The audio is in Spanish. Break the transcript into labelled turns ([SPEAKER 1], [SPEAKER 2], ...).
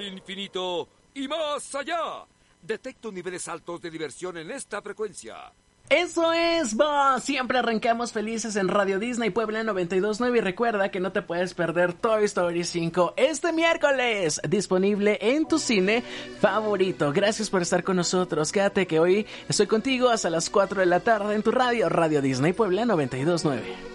[SPEAKER 1] infinito y más allá. Detecto niveles altos de diversión en esta frecuencia.
[SPEAKER 2] Eso es, Bo. Siempre arrancamos felices en Radio Disney Puebla 92.9 y recuerda que no te puedes perder Toy Story 5 este miércoles, disponible en tu cine favorito. Gracias por estar con nosotros. Quédate que hoy estoy contigo hasta las 4 de la tarde en tu radio, Radio Disney Puebla 92.9.